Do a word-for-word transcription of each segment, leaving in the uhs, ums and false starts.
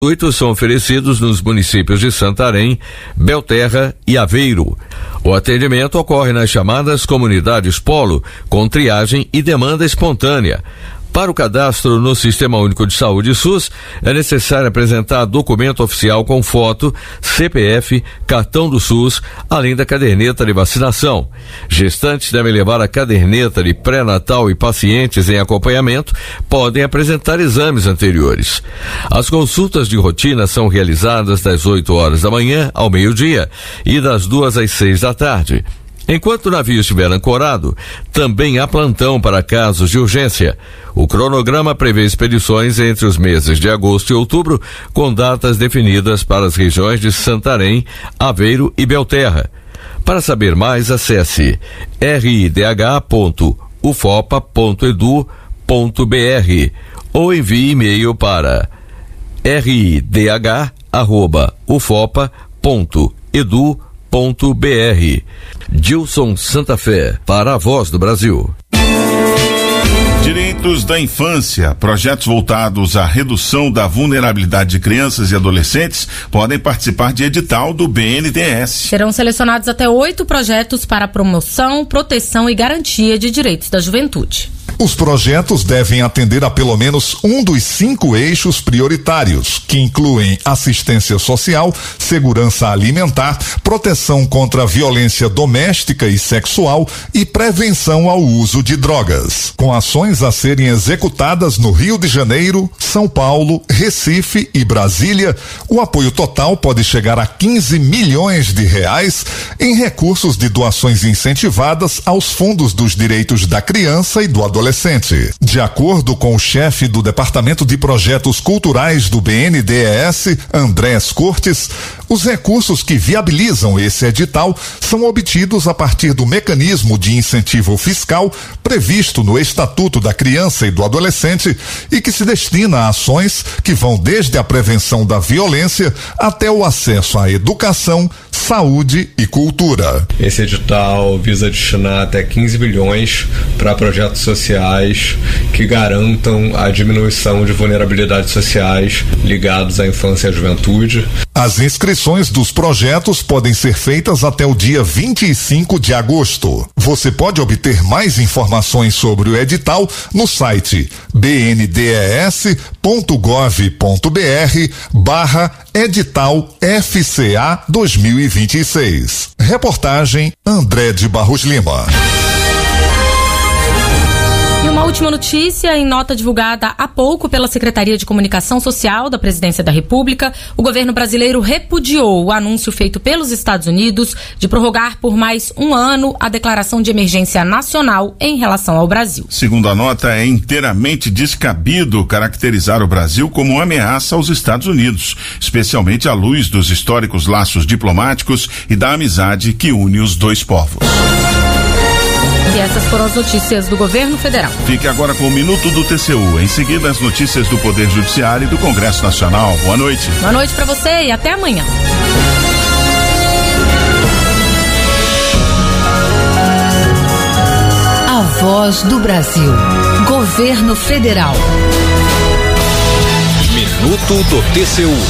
gratuitos são oferecidos nos municípios de Santarém, Belterra e Aveiro. O atendimento ocorre nas chamadas comunidades polo, com triagem e demanda espontânea. Para o cadastro no Sistema Único de Saúde SUS, é necessário apresentar documento oficial com foto, C P F, cartão do SUS, além da caderneta de vacinação. Gestantes devem levar a caderneta de pré-natal e pacientes em acompanhamento podem apresentar exames anteriores. As consultas de rotina são realizadas das oito horas da manhã ao meio-dia e das duas às seis da tarde. Enquanto o navio estiver ancorado, também há plantão para casos de urgência. O cronograma prevê expedições entre os meses de agosto e outubro, com datas definidas para as regiões de Santarém, Aveiro e Belterra. Para saber mais, acesse r i d h ponto u f o p a ponto e d u ponto b r ou envie e-mail para r i d h arroba u f o p a ponto e d u ponto b r. Gilson Santa Fé, para a Voz do Brasil. Direitos da infância. Projetos voltados à redução da vulnerabilidade de crianças e adolescentes podem participar de edital do B N D E S. Serão selecionados até oito projetos para promoção, proteção e garantia de direitos da juventude. Os projetos devem atender a pelo menos um dos cinco eixos prioritários, que incluem assistência social, segurança alimentar, proteção contra a violência doméstica e sexual e prevenção ao uso de drogas. Com ações a serem executadas no Rio de Janeiro, São Paulo, Recife e Brasília, o apoio total pode chegar a quinze milhões de reais em recursos de doações incentivadas aos fundos dos direitos da criança e do adolescente. De acordo com o chefe do Departamento de Projetos Culturais do B N D E S, Andrés Cortes, os recursos que viabilizam esse edital são obtidos a partir do mecanismo de incentivo fiscal previsto no Estatuto da Criança e do Adolescente e que se destina a ações que vão desde a prevenção da violência até o acesso à educação, saúde e cultura. Esse edital visa destinar até quinze bilhões para projetos sociais que garantam a diminuição de vulnerabilidades sociais ligados à infância e à juventude. As inscrições dos projetos podem ser feitas até o dia vinte e cinco de agosto. Você pode obter mais informações sobre o edital no site b n d e s ponto gov ponto b r barra edital F C A dois mil e vinte e seis. Reportagem André de Barros Lima. E uma última notícia, em nota divulgada há pouco pela Secretaria de Comunicação Social da Presidência da República, o governo brasileiro repudiou o anúncio feito pelos Estados Unidos de prorrogar por mais um ano a declaração de emergência nacional em relação ao Brasil. Segundo a nota, é inteiramente descabido caracterizar o Brasil como uma ameaça aos Estados Unidos, especialmente à luz dos históricos laços diplomáticos e da amizade que une os dois povos. E essas foram as notícias do governo federal. Fique agora com o Minuto do T C U. Em seguida, as notícias do Poder Judiciário e do Congresso Nacional. Boa noite. Boa noite para você e até amanhã. A Voz do Brasil. Governo Federal. Minuto do T C U.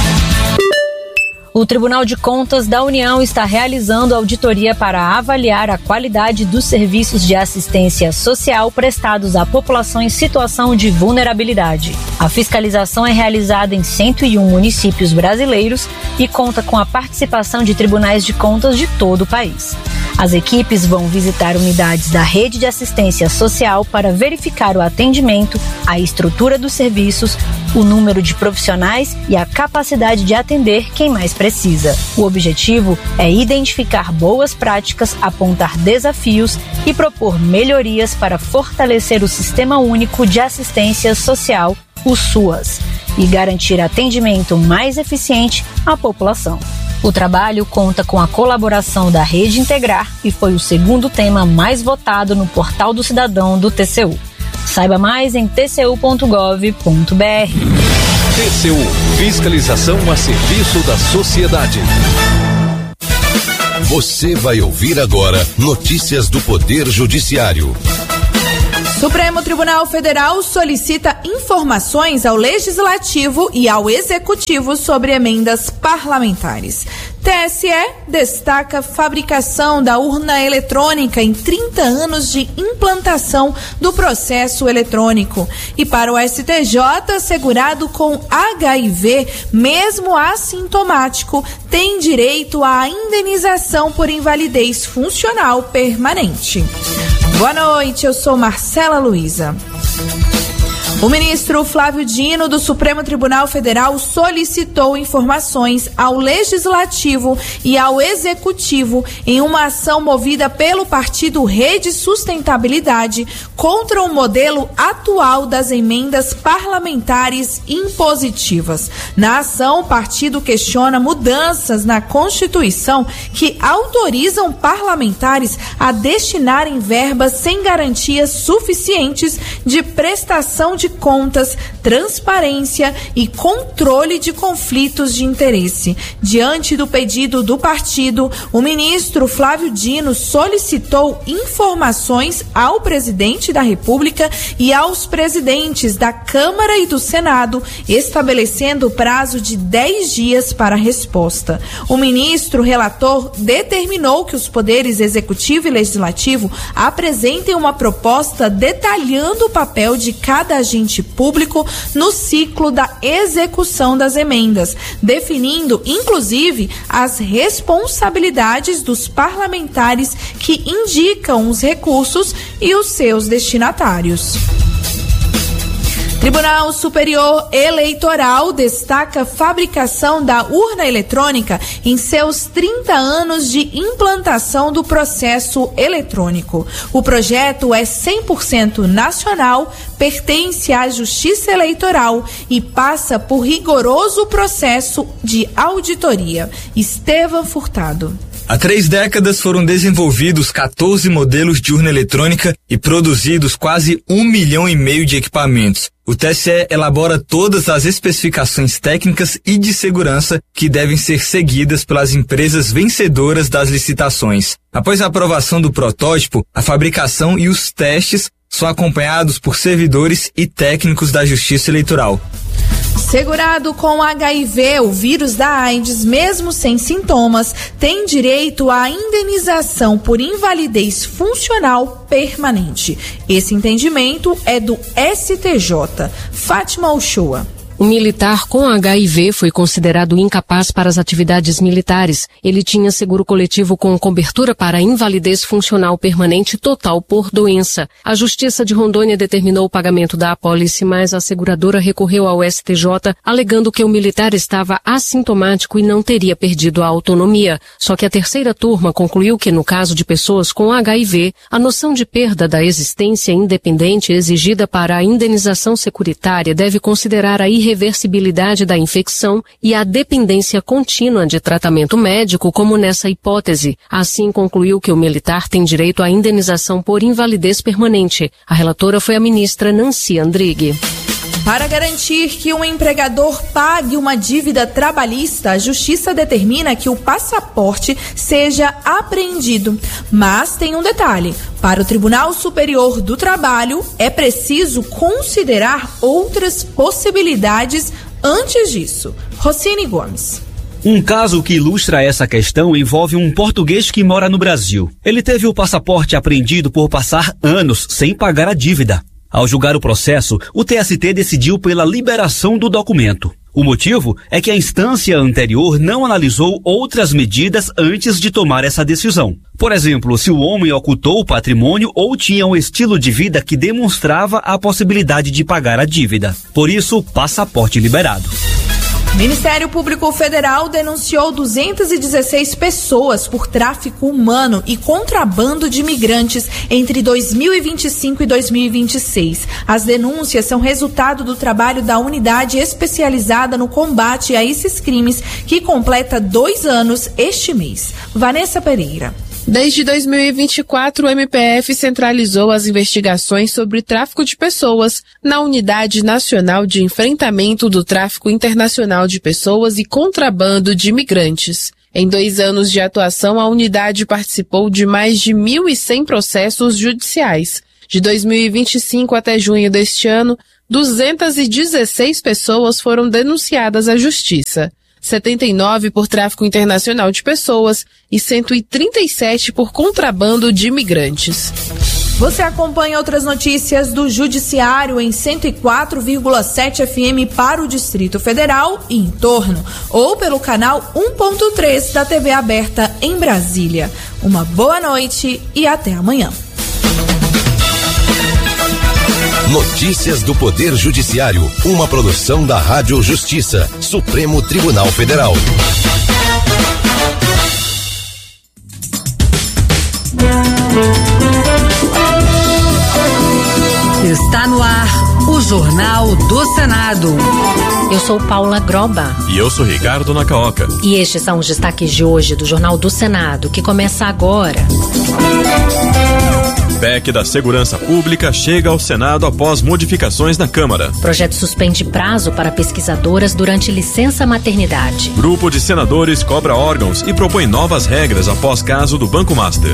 O Tribunal de Contas da União está realizando auditoria para avaliar a qualidade dos serviços de assistência social prestados à população em situação de vulnerabilidade. A fiscalização é realizada em cento e um municípios brasileiros e conta com a participação de tribunais de contas de todo o país. As equipes vão visitar unidades da rede de assistência social para verificar o atendimento, a estrutura dos serviços, o número de profissionais e a capacidade de atender quem mais precisa. O objetivo é identificar boas práticas, apontar desafios e propor melhorias para fortalecer o Sistema Único de Assistência Social, o SUAS, e garantir atendimento mais eficiente à população. O trabalho conta com a colaboração da Rede Integrar e foi o segundo tema mais votado no Portal do Cidadão do T C U. Saiba mais em t c u ponto gov ponto b r. T C U, fiscalização a serviço da sociedade. Você vai ouvir agora notícias do Poder Judiciário. Supremo Tribunal Federal solicita informações ao Legislativo e ao Executivo sobre emendas parlamentares. T S E destaca fabricação da urna eletrônica em trinta anos de implantação do processo eletrônico. E para o S T J, segurado com H I V, mesmo assintomático, tem direito à indenização por invalidez funcional permanente. Boa noite, eu sou Marcela Luiza. O ministro Flávio Dino, do Supremo Tribunal Federal, solicitou informações ao Legislativo e ao Executivo em uma ação movida pelo partido Rede Sustentabilidade contra o modelo atual das emendas parlamentares impositivas. Na ação, o partido questiona mudanças na Constituição que autorizam parlamentares a destinarem verbas sem garantias suficientes de prestação de contas, transparência e controle de conflitos de interesse. Diante do pedido do partido, o ministro Flávio Dino solicitou informações ao presidente da República e aos presidentes da Câmara e do Senado, estabelecendo o prazo de dez dias para a resposta. O ministro relator determinou que os poderes executivo e legislativo apresentem uma proposta detalhando o papel de cada agente público no ciclo da execução das emendas, definindo, inclusive, as responsabilidades dos parlamentares que indicam os recursos e os seus destinatários. Tribunal Superior Eleitoral destaca a fabricação da urna eletrônica em seus trinta anos de implantação do processo eletrônico. O projeto é cem por cento nacional, pertence à Justiça Eleitoral e passa por rigoroso processo de auditoria. Estevão Furtado. Há três décadas foram desenvolvidos quatorze modelos de urna eletrônica e produzidos quase um milhão e meio de equipamentos. O T S E elabora todas as especificações técnicas e de segurança que devem ser seguidas pelas empresas vencedoras das licitações. Após a aprovação do protótipo, a fabricação e os testes são acompanhados por servidores e técnicos da Justiça Eleitoral. Segurado com H I V, o vírus da AIDS, mesmo sem sintomas, tem direito à indenização por invalidez funcional permanente. Esse entendimento é do S T J. Fátima Uchoa. O militar com H I V foi considerado incapaz para as atividades militares. Ele tinha seguro coletivo com cobertura para invalidez funcional permanente total por doença. A Justiça de Rondônia determinou o pagamento da apólice, mas a seguradora recorreu ao S T J, alegando que o militar estava assintomático e não teria perdido a autonomia. Só que a terceira turma concluiu que, no caso de pessoas com H I V, a noção de perda da existência independente exigida para a indenização securitária deve considerar a irreversibilidade da infecção e a dependência contínua de tratamento médico, como nessa hipótese. Assim, concluiu que o militar tem direito à indenização por invalidez permanente. A relatora foi a ministra Nancy Andrighi. Para garantir que um empregador pague uma dívida trabalhista, a Justiça determina que o passaporte seja apreendido. Mas tem um detalhe: para o Tribunal Superior do Trabalho, é preciso considerar outras possibilidades antes disso. Rocine Gomes. Um caso que ilustra essa questão envolve um português que mora no Brasil. Ele teve o passaporte apreendido por passar anos sem pagar a dívida. Ao julgar o processo, o T S T decidiu pela liberação do documento. O motivo é que a instância anterior não analisou outras medidas antes de tomar essa decisão. Por exemplo, se o homem ocultou o patrimônio ou tinha um estilo de vida que demonstrava a possibilidade de pagar a dívida. Por isso, passaporte liberado. Ministério Público Federal denunciou duzentas e dezesseis pessoas por tráfico humano e contrabando de imigrantes entre dois mil e vinte e cinco e dois mil e vinte e seis. As denúncias são resultado do trabalho da unidade especializada no combate a esses crimes, que completa dois anos este mês. Vanessa Pereira. Desde dois mil e vinte e quatro, o M P F centralizou as investigações sobre tráfico de pessoas na Unidade Nacional de Enfrentamento do Tráfico Internacional de Pessoas e Contrabando de Imigrantes. Em dois anos de atuação, a unidade participou de mais de mil e cem processos judiciais, De dois mil e vinte e cinco até junho deste ano, duzentas e dezesseis pessoas foram denunciadas à Justiça, setenta e nove por tráfico internacional de pessoas e cento e trinta e sete por contrabando de imigrantes. Você acompanha outras notícias do Judiciário em cento e quatro vírgula sete F M para o Distrito Federal e em torno, ou pelo canal um ponto três da T V aberta em Brasília. Uma boa noite e até amanhã. Notícias do Poder Judiciário, uma produção da Rádio Justiça, Supremo Tribunal Federal. Está no ar o Jornal do Senado. Eu sou Paula Groba. E eu sou Ricardo Nacaoca. E estes são os destaques de hoje do Jornal do Senado, que começa agora. P E C da Segurança Pública chega ao Senado após modificações na Câmara. Projeto suspende prazo para pesquisadoras durante licença maternidade. Grupo de senadores cobra órgãos e propõe novas regras após caso do Banco Master.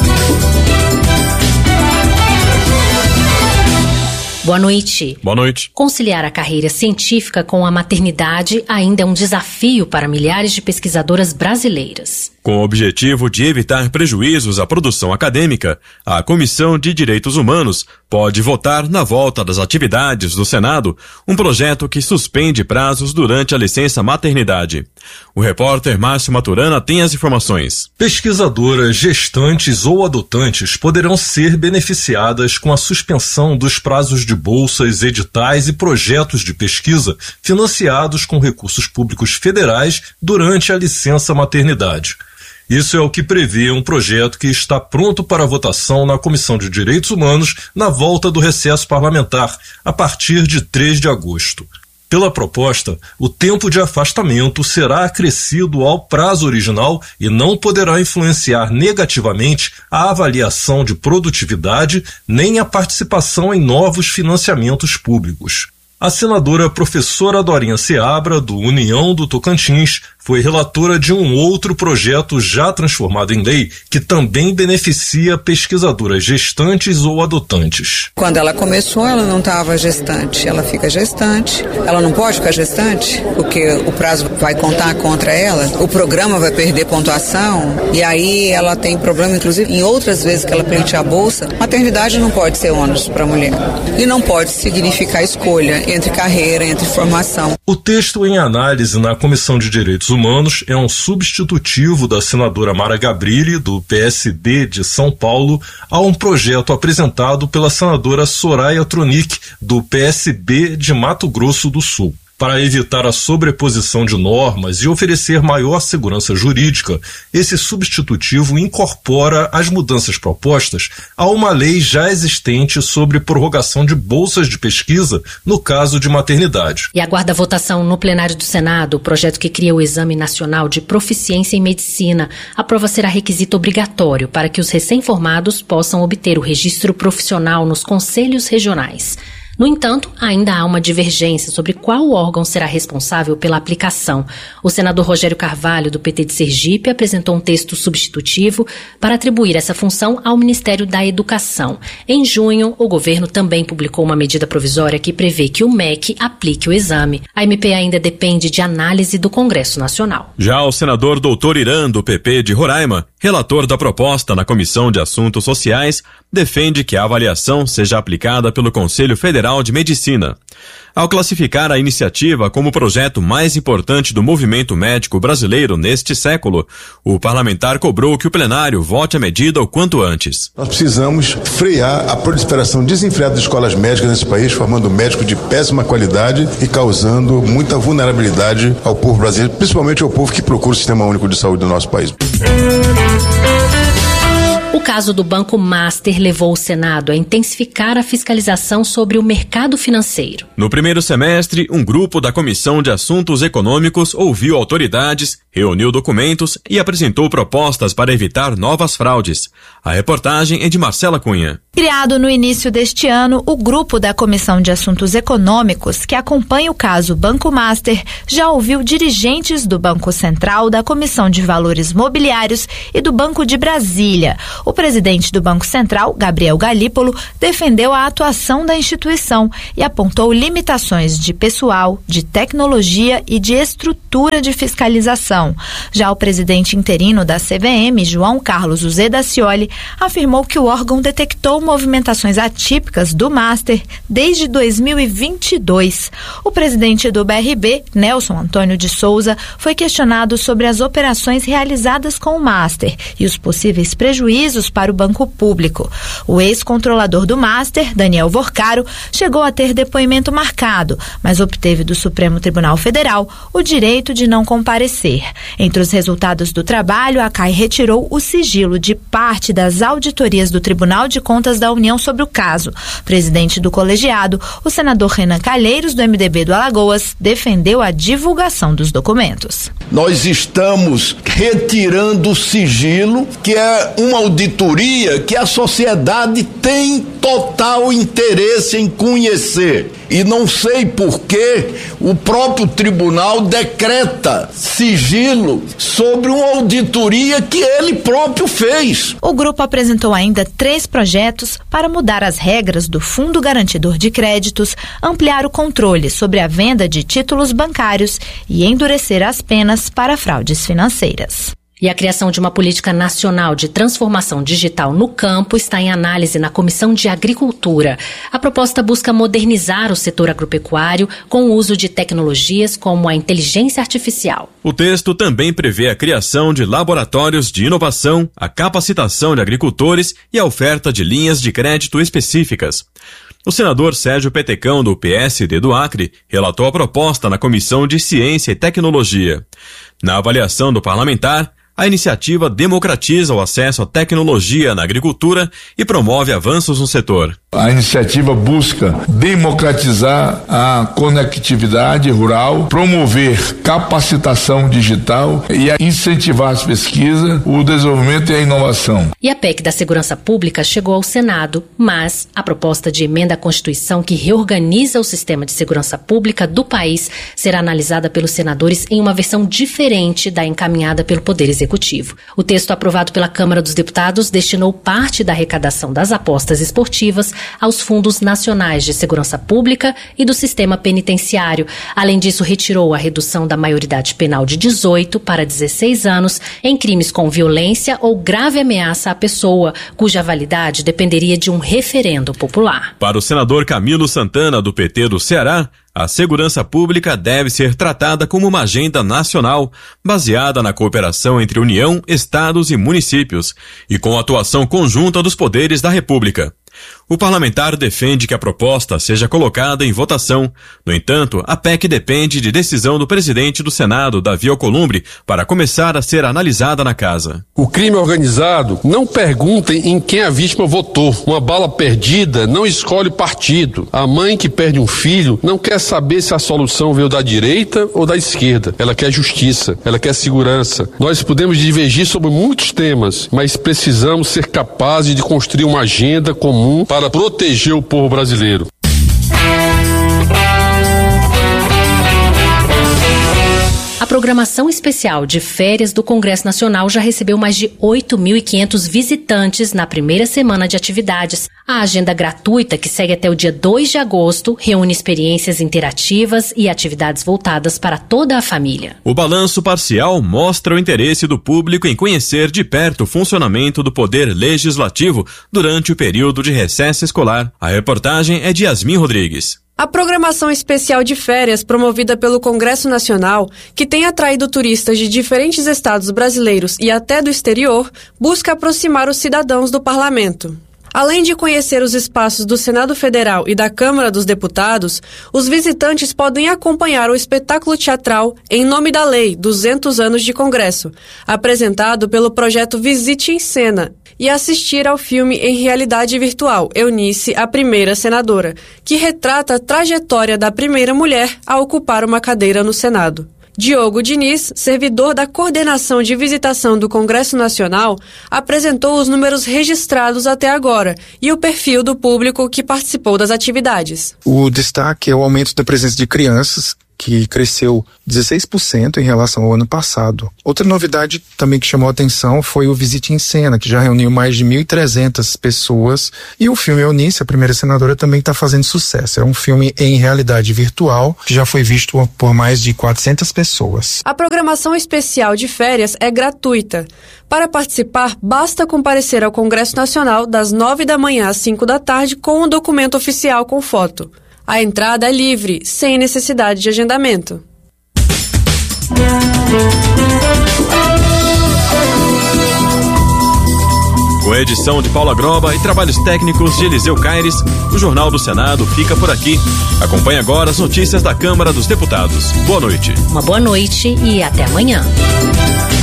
Boa noite. Boa noite. Conciliar a carreira científica com a maternidade ainda é um desafio para milhares de pesquisadoras brasileiras. Com o objetivo de evitar prejuízos à produção acadêmica, a Comissão de Direitos Humanos pode votar na volta das atividades do Senado um projeto que suspende prazos durante a licença maternidade. O repórter Márcio Maturana tem as informações. Pesquisadoras gestantes ou adotantes poderão ser beneficiadas com a suspensão dos prazos de bolsas, editais e projetos de pesquisa financiados com recursos públicos federais durante a licença maternidade. Isso é o que prevê um projeto que está pronto para votação na Comissão de Direitos Humanos na volta do recesso parlamentar, a partir de três de agosto. Pela proposta, o tempo de afastamento será acrescido ao prazo original e não poderá influenciar negativamente a avaliação de produtividade nem a participação em novos financiamentos públicos. A senadora professora Dorinha Seabra, do União do Tocantins, foi relatora de um outro projeto já transformado em lei que também beneficia pesquisadoras gestantes ou adotantes. Quando ela começou, ela não estava gestante. Ela fica gestante. Ela não pode ficar gestante porque o prazo vai contar contra ela. O programa vai perder pontuação e aí ela tem problema, inclusive, em outras vezes que ela pleiteia a bolsa. Maternidade não pode ser ônus para a mulher e não pode significar escolha entre carreira, entre formação. O texto em análise na Comissão de Direitos Humanos é um substitutivo da senadora Mara Gabrilli, do P S D de São Paulo, a um projeto apresentado pela senadora Soraya Tronic, do P S B de Mato Grosso do Sul. Para evitar a sobreposição de normas e oferecer maior segurança jurídica, esse substitutivo incorpora as mudanças propostas a uma lei já existente sobre prorrogação de bolsas de pesquisa no caso de maternidade. E aguarda a votação no plenário do Senado o projeto que cria o Exame Nacional de Proficiência em Medicina. A prova será requisito obrigatório para que os recém-formados possam obter o registro profissional nos conselhos regionais. No entanto, ainda há uma divergência sobre qual órgão será responsável pela aplicação. O senador Rogério Carvalho, do P T de Sergipe, apresentou um texto substitutivo para atribuir essa função ao Ministério da Educação. Em junho, o governo também publicou uma medida provisória que prevê que o M E C aplique o exame. A M P ainda depende de análise do Congresso Nacional. Já o senador doutor Irã, do P P de Roraima, relator da proposta na Comissão de Assuntos Sociais, defende que a avaliação seja aplicada pelo Conselho Federal de Medicina. Ao classificar a iniciativa como o projeto mais importante do movimento médico brasileiro neste século, o parlamentar cobrou que o plenário vote a medida o quanto antes. Nós precisamos frear a proliferação desenfreada de escolas médicas nesse país, formando médicos de péssima qualidade e causando muita vulnerabilidade ao povo brasileiro, principalmente ao povo que procura o Sistema Único de Saúde do nosso país. O caso do Banco Master levou o Senado a intensificar a fiscalização sobre o mercado financeiro. No primeiro semestre, um grupo da Comissão de Assuntos Econômicos ouviu autoridades, reuniu documentos e apresentou propostas para evitar novas fraudes. A reportagem é de Marcela Cunha. Criado no início deste ano, o grupo da Comissão de Assuntos Econômicos, que acompanha o caso Banco Master, já ouviu dirigentes do Banco Central, da Comissão de Valores Mobiliários e do Banco de Brasília. O presidente do Banco Central, Gabriel Galípolo, defendeu a atuação da instituição e apontou limitações de pessoal, de tecnologia e de estrutura de fiscalização. Já o presidente interino da C V M, João Carlos Uzeda-Cioli, afirmou que o órgão detectou movimentações atípicas do Master desde dois mil e vinte e dois. O presidente do B R B, Nelson Antônio de Souza, foi questionado sobre as operações realizadas com o Master e os possíveis prejuízos para o banco público. O ex-controlador do Master, Daniel Vorcaro, chegou a ter depoimento marcado, mas obteve do Supremo Tribunal Federal o direito de não comparecer. Entre os resultados do trabalho, a C A I retirou o sigilo de parte das auditorias do Tribunal de Contas da União sobre o caso. Presidente do colegiado, o senador Renan Calheiros, do M D B do Alagoas, defendeu a divulgação dos documentos. Nós estamos retirando o sigilo, que é uma auditoria que a sociedade tem total interesse em conhecer. E não sei por que o próprio tribunal decreta sigilo sobre uma auditoria que ele próprio fez. O grupo apresentou ainda três projetos para mudar as regras do Fundo Garantidor de Créditos, ampliar o controle sobre a venda de títulos bancários e endurecer as penas para fraudes financeiras. E a criação de uma política nacional de transformação digital no campo está em análise na Comissão de Agricultura. A proposta busca modernizar o setor agropecuário com o uso de tecnologias como a inteligência artificial. O texto também prevê a criação de laboratórios de inovação, a capacitação de agricultores e a oferta de linhas de crédito específicas. O senador Sérgio Petecão, do P S D do Acre, relatou a proposta na Comissão de Ciência e Tecnologia. Na avaliação do parlamentar, a iniciativa democratiza o acesso à tecnologia na agricultura e promove avanços no setor. A iniciativa busca democratizar a conectividade rural, promover capacitação digital e incentivar as pesquisas, o desenvolvimento e a inovação. E a P E C da Segurança Pública chegou ao Senado, mas a proposta de emenda à Constituição que reorganiza o sistema de segurança pública do país será analisada pelos senadores em uma versão diferente da encaminhada pelo Poder Executivo. O texto aprovado pela Câmara dos Deputados destinou parte da arrecadação das apostas esportivas aos fundos nacionais de segurança pública e do sistema penitenciário. Além disso, retirou a redução da maioridade penal de dezoito para dezesseis anos em crimes com violência ou grave ameaça à pessoa, cuja validade dependeria de um referendo popular. Para o senador Camilo Santana, do P T do Ceará, a segurança pública deve ser tratada como uma agenda nacional, baseada na cooperação entre União, estados e municípios, e com a atuação conjunta dos poderes da República. O parlamentar defende que a proposta seja colocada em votação. No entanto, a P E C depende de decisão do presidente do Senado, Davi Alcolumbre, para começar a ser analisada na casa. O crime organizado não pergunta em quem a vítima votou. Uma bala perdida não escolhe partido. A mãe que perde um filho não quer saber se a solução veio da direita ou da esquerda. Ela quer justiça, ela quer segurança. Nós podemos divergir sobre muitos temas, mas precisamos ser capazes de construir uma agenda comum para proteger o povo brasileiro. A programação especial de férias do Congresso Nacional já recebeu mais de oito mil e quinhentos visitantes na primeira semana de atividades. A agenda gratuita, que segue até o dia dois de agosto, reúne experiências interativas e atividades voltadas para toda a família. O balanço parcial mostra o interesse do público em conhecer de perto o funcionamento do Poder Legislativo durante o período de recesso escolar. A reportagem é de Yasmin Rodrigues. A programação especial de férias promovida pelo Congresso Nacional, que tem atraído turistas de diferentes estados brasileiros e até do exterior, busca aproximar os cidadãos do parlamento. Além de conhecer os espaços do Senado Federal e da Câmara dos Deputados, os visitantes podem acompanhar o espetáculo teatral Em Nome da Lei, duzentos anos de Congresso, apresentado pelo projeto Visite em Cena, e assistir ao filme em realidade virtual, Eunice, a Primeira Senadora, que retrata a trajetória da primeira mulher a ocupar uma cadeira no Senado. Diogo Diniz, servidor da Coordenação de Visitação do Congresso Nacional, apresentou os números registrados até agora e o perfil do público que participou das atividades. O destaque é o aumento da presença de crianças, que cresceu dezesseis por cento em relação ao ano passado. Outra novidade também que chamou a atenção foi o Visite em Cena, que já reuniu mais de mil e trezentas pessoas. E o filme Eunice, a primeira senadora, também está fazendo sucesso. É um filme em realidade virtual, que já foi visto por mais de quatrocentas pessoas. A programação especial de férias é gratuita. Para participar, basta comparecer ao Congresso Nacional das nove da manhã às cinco da tarde com um documento oficial com foto. A entrada é livre, sem necessidade de agendamento. Com a edição de Paula Groba e trabalhos técnicos de Eliseu Caires, o Jornal do Senado fica por aqui. Acompanhe agora as notícias da Câmara dos Deputados. Boa noite. Uma boa noite e até amanhã.